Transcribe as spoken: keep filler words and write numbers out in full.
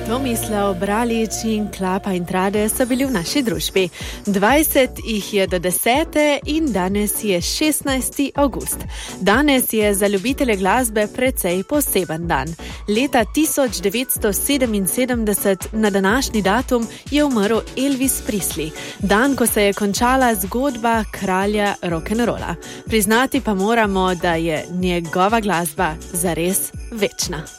Tomislav Bralič in Klapa in Trade so bili v naši družbi. dvajset jih je do desete in danes je šestnajsti avgust. Danes je za ljubitelje glasbe precej poseben dan. Leta tisoč devetsto sedeminsedemdeset na današnji datum je umrl Elvis Presley, dan, ko se je končala zgodba kralja rock'n'rolla. Priznati pa moramo, da je njegova glasba zares večna.